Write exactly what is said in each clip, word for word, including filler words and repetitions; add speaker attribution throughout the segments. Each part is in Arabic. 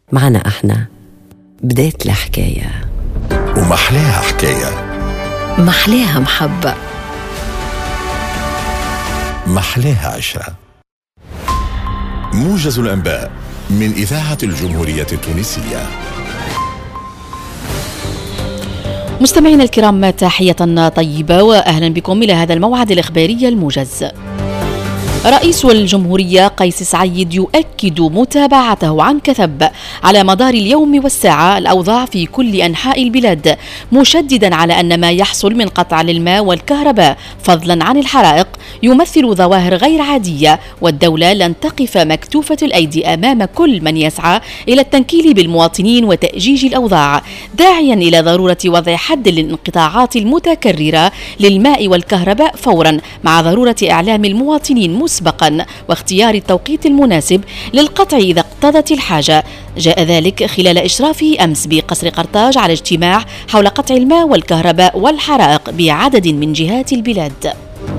Speaker 1: معنا احنا بداية الحكاية،
Speaker 2: ومحلاها حكاية،
Speaker 3: محلاها محبة،
Speaker 2: محلاها عشرة. موجز الأنباء من إذاعة الجمهورية التونسية.
Speaker 4: مستمعينا الكرام، تحية طيبة وأهلا بكم إلى هذا الموعد الإخباري الموجز. رئيس الجمهورية قيس سعيد يؤكد متابعته عن كثب على مدار اليوم والساعة الأوضاع في كل أنحاء البلاد، مشددا على أن ما يحصل من قطع للماء والكهرباء فضلا عن الحرائق يمثل ظواهر غير عادية، والدولة لن تقف مكتوفة الأيدي أمام كل من يسعى إلى التنكيل بالمواطنين وتأجيج الأوضاع، داعيا إلى ضرورة وضع حد للانقطاعات المتكررة للماء والكهرباء فورا، مع ضرورة إعلام المواطنين مسبقا واختيار التوقيت المناسب للقطع إذا اقتضت الحاجة. جاء ذلك خلال إشرافه أمس بقصر قرطاج على اجتماع حول قطع الماء والكهرباء والحرائق بعدد من جهات البلاد.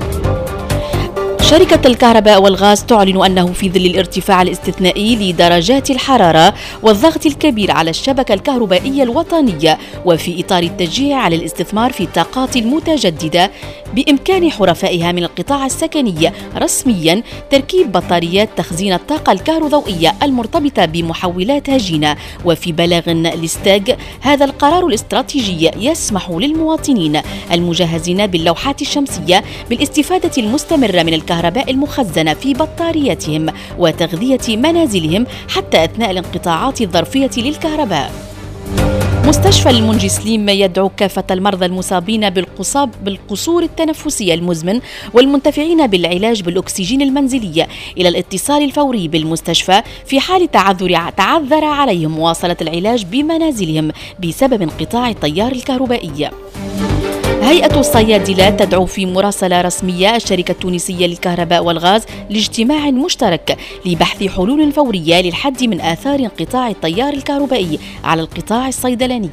Speaker 4: شركة الكهرباء والغاز تعلن أنه في ظل الارتفاع الاستثنائي لدرجات الحرارة والضغط الكبير على الشبكة الكهربائية الوطنية، وفي إطار التشجيع على الاستثمار في الطاقات المتجددة، بإمكان حرفائها من القطاع السكني رسميا تركيب بطاريات تخزين الطاقة الكهروضوئية المرتبطة بمحولات هجينة وفي بلاغ لاستاج. هذا القرار الاستراتيجي يسمح للمواطنين المجهزين باللوحات الشمسية بالاستفادة المستمرة من الكهرباء الكهرباء المخزنة في بطارياتهم وتغذية منازلهم حتى أثناء الانقطاعات الظرفية للكهرباء. مستشفى المنجي سليم يدعو كافة المرضى المصابين بالقصاب بالقصور التنفسي المزمن والمنتفعين بالعلاج بالأكسجين المنزلي إلى الاتصال الفوري بالمستشفى في حال تعذر تعذر عليهم مواصلة العلاج بمنازلهم بسبب انقطاع التيار الكهربائي. هيئة الصيادلة تدعو في مراسلة رسمية الشركة التونسية للكهرباء والغاز لاجتماع مشترك لبحث حلول فورية للحد من آثار انقطاع التيار الكهربائي على القطاع الصيدلاني.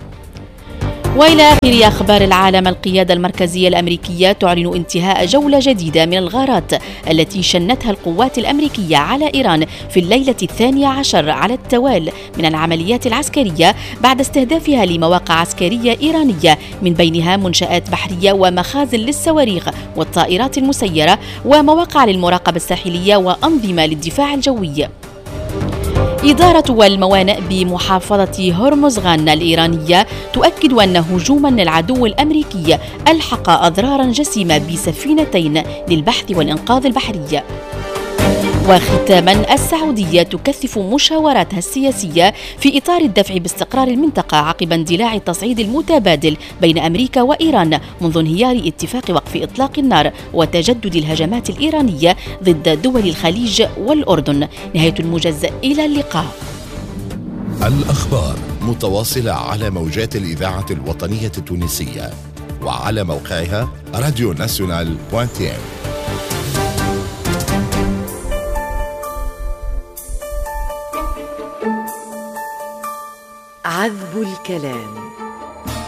Speaker 4: وإلى آخر أخبار العالم، القيادة المركزية الأمريكية تعلن انتهاء جولة جديدة من الغارات التي شنتها القوات الأمريكية على إيران في الليلة الثانية عشر على التوالي من العمليات العسكرية بعد استهدافها لمواقع عسكرية إيرانية، من بينها منشآت بحرية ومخازن للصواريخ والطائرات المسيرة ومواقع للمراقبة الساحلية وأنظمة للدفاع الجوي. إدارة الموانئ بمحافظة هرمزغان الإيرانية تؤكد أن هجوما العدو الأمريكي ألحق أضرارا جسيمة بسفينتين للبحث والإنقاذ البحري. وختاما، السعودية تكثف مشاوراتها السياسية في إطار الدفع باستقرار المنطقة عقب اندلاع التصعيد المتبادل بين أمريكا وإيران منذ انهيار اتفاق وقف إطلاق النار وتجدد الهجمات الإيرانية ضد دول الخليج والأردن. نهاية الموجز، إلى اللقاء.
Speaker 2: الأخبار متواصلة على موجات الإذاعة الوطنية التونسية وعلى موقعها راديو ناسيونال دوت تي ام.
Speaker 3: عذب الكلام.